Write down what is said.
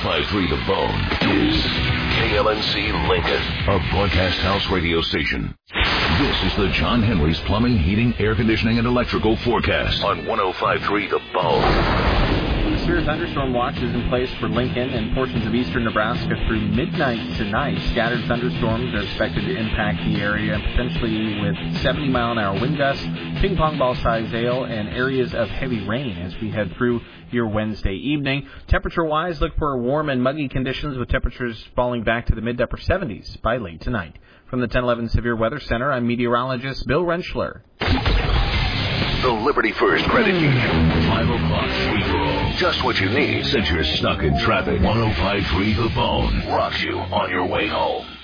105.3 The Bone is KLNC Lincoln, a broadcast house radio station. This is the John Henry's Plumbing, Heating, Air Conditioning, and Electrical forecast on 105.3 The Bone. A severe thunderstorm watch is in place for Lincoln and portions of eastern Nebraska through midnight tonight. Scattered thunderstorms are expected to impact the area, potentially with 70-mile-an-hour wind gusts, ping-pong ball-size hail, and areas of heavy rain as we head through your Wednesday evening. Temperature-wise, look for warm and muggy conditions with temperatures falling back to the mid to upper 70s by late tonight. From the 1011 Severe Weather Center, I'm meteorologist Bill Rentschler. The Liberty First Credit Union. 5 o'clock free-for-all. Just what you need since you're stuck in traffic. 105.3 The Bone rocks you on your way home.